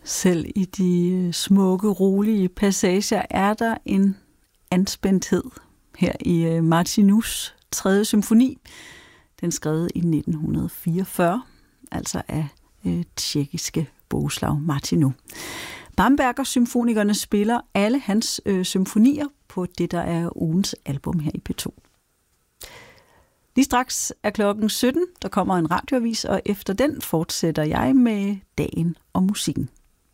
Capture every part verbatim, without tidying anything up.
Selv i de smukke, rolige passager er der en anspændthed her i Martinus tredje symfoni. Den skrevet i nitten fireogfyrre, altså af øh, tjekkiske Bohuslav Martinu. Bamberger Symfonikerne spiller alle hans øh, symfonier på det, der er ugens album her i P to. Lige straks er klokken sytten, der kommer en radioavis, og efter den fortsætter jeg med dagen og musikken.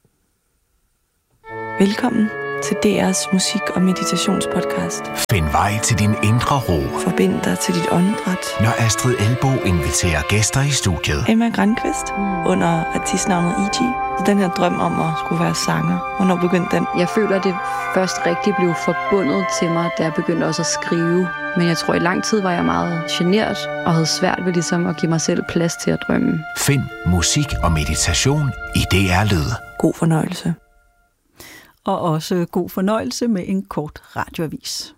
Velkommen til D R's musik- og meditationspodcast. Find vej til din indre ro. Forbind dig til dit åndedræt. Når Astrid Elbo inviterer gæster i studiet. Emma Grandqvist under artistnavnet E G. Den her drøm om at skulle være sanger. Hvornår begyndte den? Jeg føler, at det først rigtig blev forbundet til mig, da jeg begyndte også at skrive. Men jeg tror, i lang tid var jeg meget genert og havde svært ved ligesom at give mig selv plads til at drømme. Find musik og meditation i D R Lyd. God fornøjelse. Og også god fornøjelse med en kort radioavis.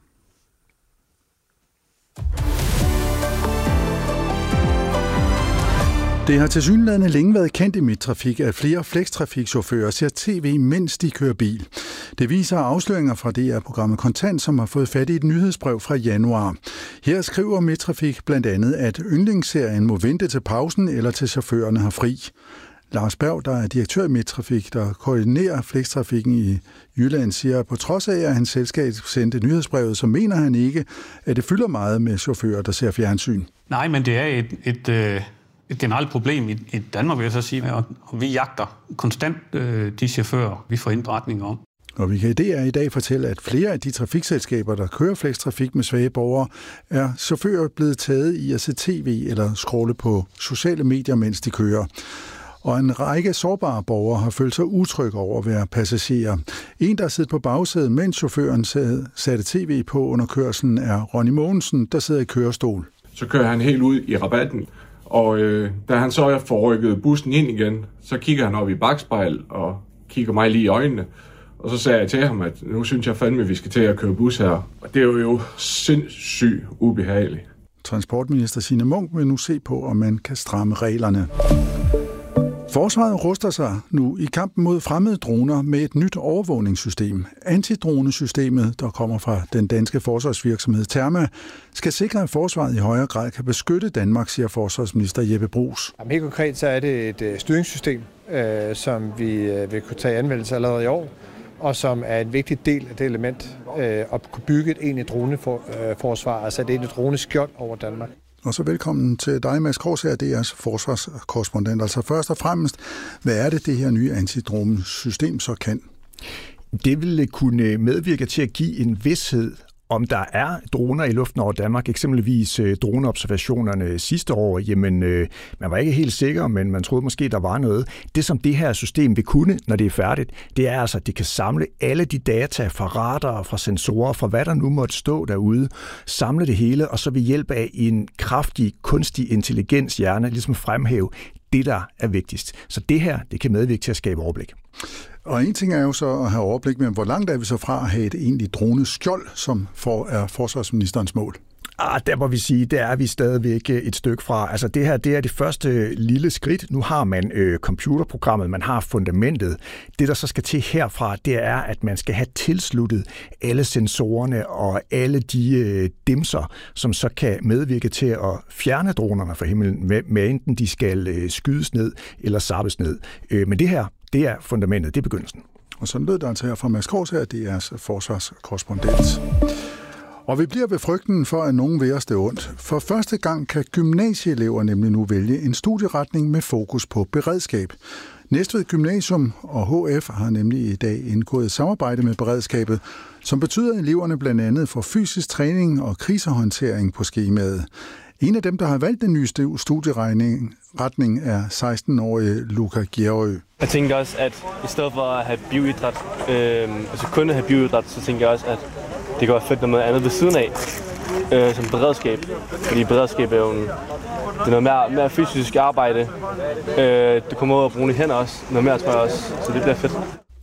Det har tilsyneladende længe været kendt i Midttrafik, at flere flextrafikchauffører ser tv, mens de kører bil. Det viser afsløringer fra D R-programmet Kontant, som har fået fat i et nyhedsbrev fra januar. Her skriver Midttrafik blandt andet, at yndlingsserien må vente til pausen eller til chaufførerne har fri. Lars Berg, der er direktør i Midttrafik, der koordinerer flextrafikken i Jylland, siger, at på trods af, at hans selskab sendte nyhedsbrevet, så mener han ikke, at det fylder meget med chauffører, der ser fjernsyn. Nej, men det er et, et, et generelt problem i, i Danmark, vil jeg så sige, og vi jagter konstant øh, de chauffører, vi får indberetninger om. Og vi kan i D R i dag fortælle, at flere af de trafikselskaber, der kører flextrafik med svage borgere, er chauffører blevet taget i at se tv eller scrolle på sociale medier, mens de kører. Og en række sårbare borgere har følt sig utrygge over at være passagerer. En, der sidder på bagsædet, mens chaufføren satte tv på under kørslen, er Ronny Mogensen, der sidder i kørestol. Så kører han helt ud i rabatten, og øh, da han så får rykket bussen ind igen, så kigger han op i bakspejl og kigger mig lige i øjnene. Og så sagde jeg til ham, at nu synes jeg fandme, at vi skal til at køre bus her. Og det er jo sindssygt ubehageligt. Transportminister Signe Munk vil nu se på, om man kan stramme reglerne. Forsvaret ruster sig nu i kampen mod fremmede droner med et nyt overvågningssystem. Antidronesystemet, der kommer fra den danske forsvarsvirksomhed Therma, skal sikre, at forsvaret i højere grad kan beskytte Danmark, siger forsvarsminister Jeppe Bruus. Jamen, helt konkret så er det et styringssystem, øh, som vi øh, vil kunne tage i anvendelse allerede i år, og som er en vigtig del af det element øh, at kunne bygge et egentligt droneforsvar, altså et egentligt droneskjold over Danmark. Og så velkommen til dig, Mads Kors, D R's forsvarskorrespondent. Altså først og fremmest, hvad er det, det her nye antidronesystem så kan? Det vil kunne medvirke til at give en vished, om der er droner i luften over Danmark, eksempelvis øh, droneobservationerne sidste år, jamen øh, man var ikke helt sikker, men man troede måske, der var noget. Det, som det her system vil kunne, når det er færdigt, det er altså, at det kan samle alle de data fra radarer, fra sensorer, fra hvad der nu måtte stå derude, samle det hele, og så ved hjælp af en kraftig, kunstig intelligens hjerne, ligesom fremhæve det, der er vigtigst. Så det her, det kan medvirke til at skabe overblik. Og en ting er jo så at have overblik, men hvor langt er vi så fra at have et egentligt droneskjold, som for er forsvarsministerens mål? Ah, der må vi sige, der er vi stadigvæk et stykke fra. Altså det her, det er det første lille skridt. Nu har man øh, computerprogrammet, man har fundamentet. Det, der så skal til herfra, det er, at man skal have tilsluttet alle sensorerne og alle de øh, dimser, som så kan medvirke til at fjerne dronerne fra himlen, med, med enten de skal øh, skydes ned eller sappes ned. Øh, men det her, det er fundamentet, det er begyndelsen. Og sådan lød der altså her fra Mads Kors her, det er forsvarskorrespondent. Og vi bliver ved frygten for, at nogen vil os det ondt. For første gang kan gymnasieelever nemlig nu vælge en studieretning med fokus på beredskab. Næstved Gymnasium og H F har nemlig i dag indgået et samarbejde med beredskabet, som betyder, at eleverne blandt andet får fysisk træning og krisehåndtering på skemaet. En af dem, der har valgt den nye studieretning, er seksten-årige Luca Gjerø. Jeg tænker også, at i stedet for at have bioidræt, øh, altså kun at have bioidræt, så tænker jeg også, at det kan være fedt noget andet ved siden af, øh, som beredskab. Fordi beredskab er jo en, det er noget mere, mere fysisk arbejde. Øh, det kommer ud at bruge i hænder også, noget mere tror jeg også, så det bliver fedt.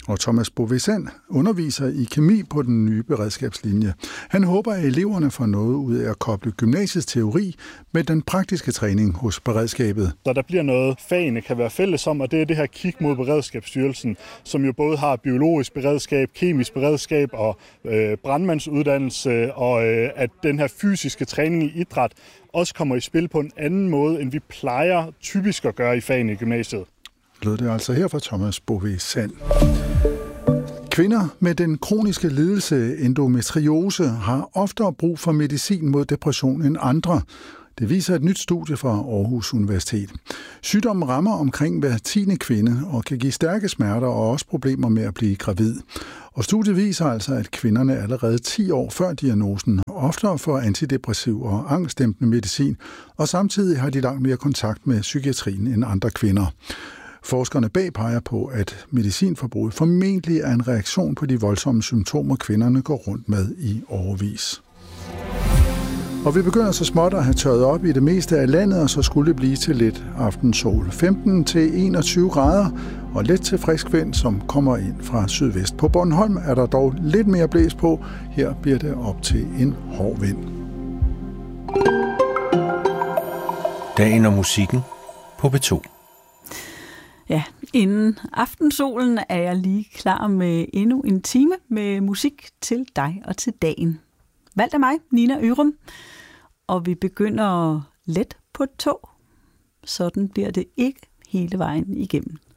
Og Thomas Bovesan underviser i kemi på den nye beredskabslinje. Han håber, at eleverne får noget ud af at koble gymnasiets teori med den praktiske træning hos beredskabet. Så der bliver noget, fagene kan være fælles om, og det er det her kig mod Beredskabsstyrelsen, som jo både har biologisk beredskab, kemisk beredskab og øh, brandmandsuddannelse, og øh, at den her fysiske træning i idræt også kommer i spil på en anden måde, end vi plejer typisk at gøre i fagene i gymnasiet. Lød det altså her fra Thomas Bovesan. Kvinder med den kroniske lidelse endometriose har oftere brug for medicin mod depression end andre. Det viser et nyt studie fra Aarhus Universitet. Sygdommen rammer omkring hver tiende kvinde og kan give stærke smerter og også problemer med at blive gravid. Og studiet viser altså, at kvinderne allerede ti år før diagnosen oftere får antidepressiv og angstdæmpende medicin, og samtidig har de langt mere kontakt med psykiatrien end andre kvinder. Forskerne bag peger på, at medicinforbruget formentlig er en reaktion på de voldsomme symptomer, kvinderne går rundt med i årevis. Og vi begynder så småt at have tørret op i det meste af landet, og så skulle det blive til lidt aftensol. femten til enogtyve grader og let til frisk vind, som kommer ind fra sydvest. På Bornholm er der dog lidt mere blæs på. Her bliver det op til en hård vind. Dagen og musikken på B to. Ja, inden aftensolen er jeg lige klar med endnu en time med musik til dig og til dagen. Valgt af mig, Nina Ørum, og vi begynder let på tog. Sådan bliver det ikke hele vejen igennem